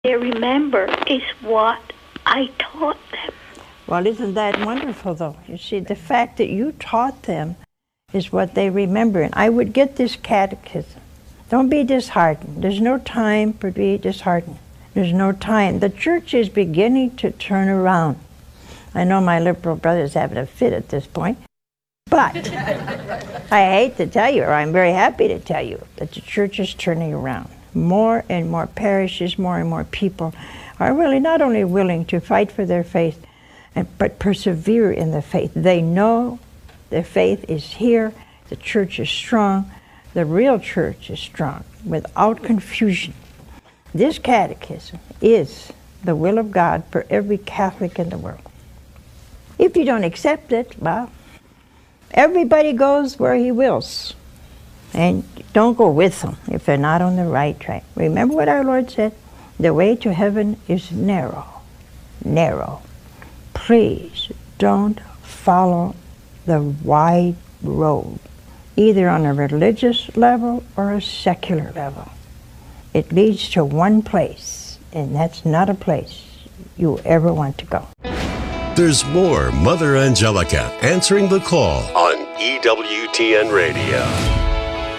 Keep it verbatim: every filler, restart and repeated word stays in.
they remember is what I taught them. Well, isn't that wonderful, though? You see, the fact that you taught them is what they remember. And I would get this catechism. Don't be disheartened. There's no time for be disheartened. There's no time. The church is beginning to turn around. I know my liberal brother's having a fit at this point, but I hate to tell you, or I'm very happy to tell you, that the church is turning around. More and more parishes, more and more people are really not only willing to fight for their faith, and, but persevere in the faith. They know their faith is here, the church is strong, the real church is strong, without confusion. This catechism is the will of God for every Catholic in the world. If you don't accept it, well, everybody goes where he wills. And don't go with them if they're not on the right track. Remember what our Lord said? The way to heaven is narrow, narrow. Please don't follow the wide road, either on a religious level or a secular level. It leads to one place, and that's not a place you ever want to go. There's more Mother Angelica answering the call on E W T N Radio.